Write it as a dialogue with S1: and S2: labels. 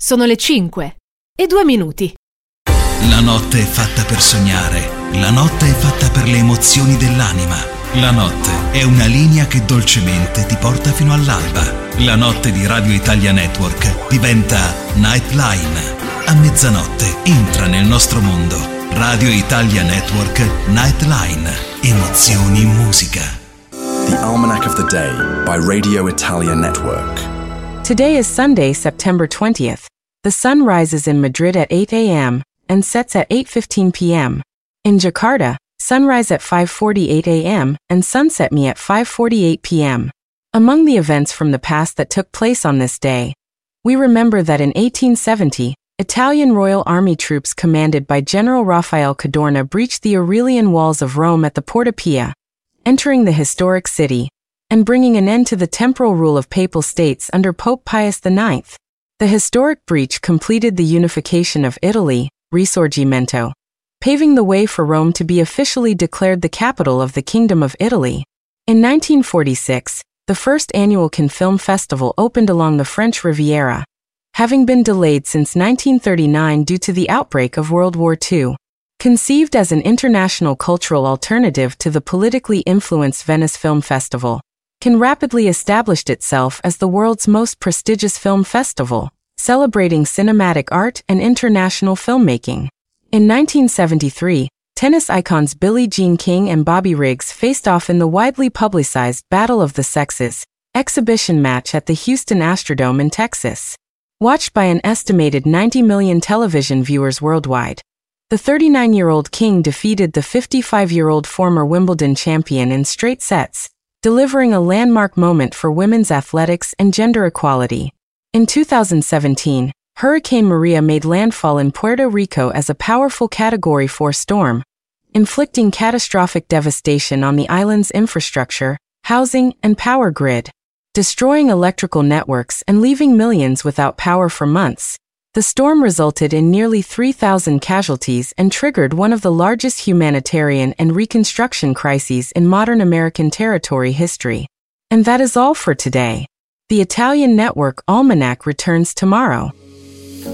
S1: Sono le 5:02.
S2: La notte è fatta per sognare, la notte è fatta per le emozioni dell'anima. La notte è una linea che dolcemente ti porta fino all'alba. La notte di Radio Italia Network diventa Nightline. A mezzanotte entra nel nostro mondo. Radio Italia Network Nightline. Emozioni in musica.
S3: The Almanac of the Day by Radio Italia Network.
S4: Today is Sunday, September 20th. The sun rises in Madrid at 8 a.m. and sets at 8:15 p.m. In Jakarta, sunrise at 5:48 a.m. and sunset me at 5:48 p.m. Among the events from the past that took place on this day, we remember that in 1870, Italian Royal Army troops commanded by General Raffaele Cadorna breached the Aurelian walls of Rome at the Porta Pia, entering the historic city, and bringing an end to the temporal rule of papal states under Pope Pius IX. The historic breach completed the unification of Italy, Risorgimento, paving the way for Rome to be officially declared the capital of the Kingdom of Italy. In 1946, the first annual Cannes Film Festival opened along the French Riviera, having been delayed since 1939 due to the outbreak of World War II. Conceived as an international cultural alternative to the politically influenced Venice Film Festival, Cannes rapidly established itself as the world's most prestigious film festival, celebrating cinematic art and international filmmaking. In 1973, tennis icons Billie Jean King and Bobby Riggs faced off in the widely publicized Battle of the Sexes exhibition match at the Houston Astrodome in Texas. Watched by an estimated 90 million television viewers worldwide, the 39-year-old King defeated the 55-year-old former Wimbledon champion in straight sets, delivering a landmark moment for women's athletics and gender equality. In 2017, Hurricane Maria made landfall in Puerto Rico as a powerful Category 4 storm, inflicting catastrophic devastation on the island's infrastructure, housing, and power grid. Destroying electrical networks and leaving millions without power for months, the storm resulted in nearly 3,000 casualties and triggered one of the largest humanitarian and reconstruction crises in modern American territory history. And that is all for today. The Italian Network Almanac returns tomorrow.